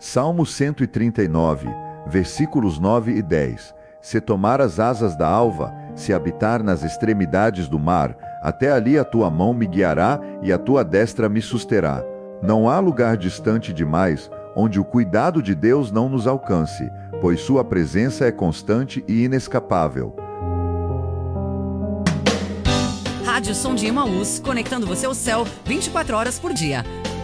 Salmo 139, versículos 9 e 10. Se tomar as asas da alva, se habitar nas extremidades do mar, até ali a tua mão me guiará e a tua destra me susterá. Não há lugar distante demais onde o cuidado de Deus não nos alcance, pois sua presença é constante e inescapável. Rádio Som de Emaús, conectando você ao céu 24 horas por dia.